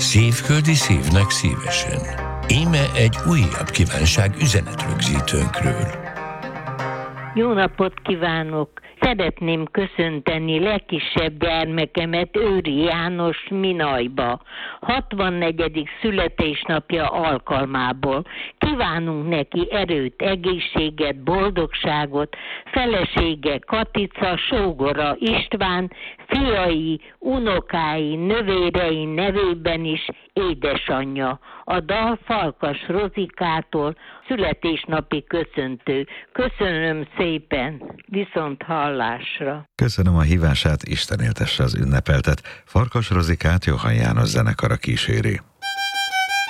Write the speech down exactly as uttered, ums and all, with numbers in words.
Szívföldi szívnek szívesen. Íme egy újabb kívánság üzenetrögzítőnkről. Jó napot kívánok! Szeretném köszönteni legkisebb gyermekemet, Őri János Minajba, hatvannegyedik születésnapja alkalmából. Kívánunk neki erőt, egészséget, boldogságot, felesége Katica, sógora István, fiai, unokái, növérei nevében is édesanyja. A dal Farkas Rozikától, születésnapi köszöntő. Köszönöm szépen, viszont hallásra. Köszönöm a hívását, Isten éltesse az ünnepeltet. Farkas Rozikát Johann János zenekara kíséri.